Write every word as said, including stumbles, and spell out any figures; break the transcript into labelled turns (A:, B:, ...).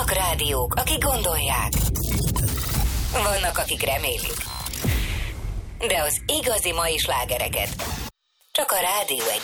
A: Vannak rádiók, akik gondolják. Vannak, akik remélik. De az igazi mai slágereket csak a Rádió Egyen